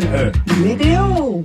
Météo!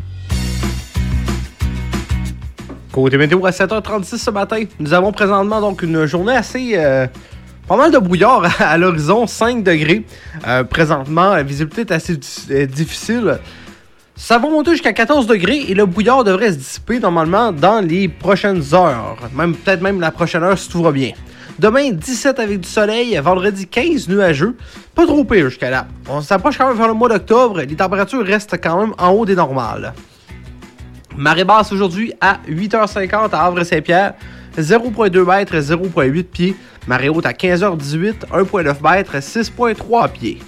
Côté météo à 7h36 ce matin, nous avons présentement donc une journée assez... pas mal de brouillard à l'horizon, 5 degrés. Présentement, la visibilité est assez difficile. Ça va monter jusqu'à 14 degrés et le brouillard devrait se dissiper normalement dans les prochaines heures. Peut-être même la prochaine heure si tout va bien. Demain, 17 avec du soleil. Vendredi, 15 nuageux. Pas trop pire jusqu'à là. On s'approche quand même vers le mois d'octobre. Les températures restent quand même en haut des normales. Marée basse aujourd'hui à 8h50 à Havre-Saint-Pierre. 0.2 mètres, 0.8 pieds. Marée haute à 15h18, 1.9 mètres, 6.3 pieds.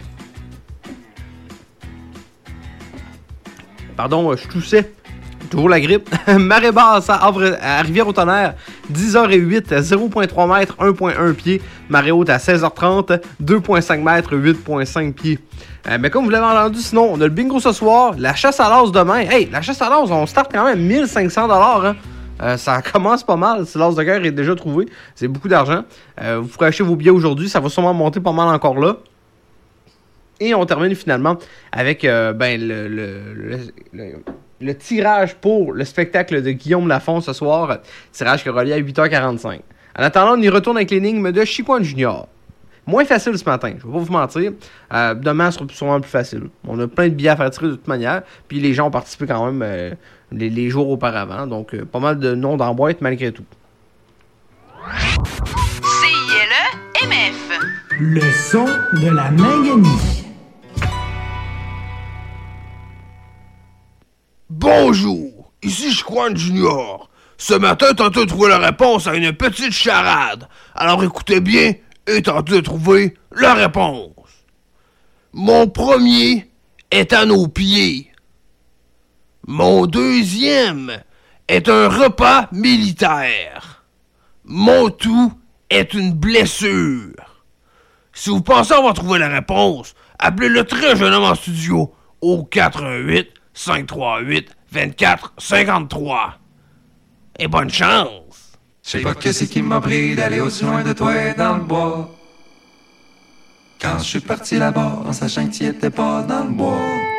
Pardon, je toussais. Toujours la grippe. Marée basse à Rivière-au-Tonnerre, 10h08, 0.3 mètres, 1.1 pieds. Marée haute à 16h30, 2.5 mètres, 8.5 pieds. Mais comme vous l'avez entendu, sinon, on a le bingo ce soir, la chasse à l'as demain. Hey, la chasse à l'as, on start quand même 1500$, hein. Ça commence pas mal. Si l'as de cœur est déjà trouvé, c'est beaucoup d'argent. Vous pourrez acheter vos billets aujourd'hui, ça va sûrement monter pas mal encore là. Et on termine finalement avec le tirage pour le spectacle de Guillaume Lafont ce soir. Tirage qui aura lieu à 8h45. En attendant, on y retourne avec l'énigme de Chicoine Junior. Moins facile ce matin, je vais pas vous mentir. Demain, ce sera sûrement plus facile. On a plein de billets à faire tirer de toute manière. Puis les gens ont participé quand même les jours auparavant. Donc, pas mal de noms dans la boîte malgré tout. CILE MF. Le son de la Manganie. Bonjour, ici Chicoine Junior. Ce matin, tentez de trouver la réponse à une petite charade. Alors écoutez bien et tentez de trouver la réponse. Mon premier est à nos pieds. Mon deuxième est un repas militaire. Mon tout est une blessure. Si vous pensez avoir trouvé la réponse, appelez le très jeune homme en studio au 88 538 24 53. Et bonne chance! Je sais pas que c'est qui m'a pris d'aller aussi loin de toi dans le bois. Quand je suis parti là-bas, en sachant que t'y étais pas dans le bois.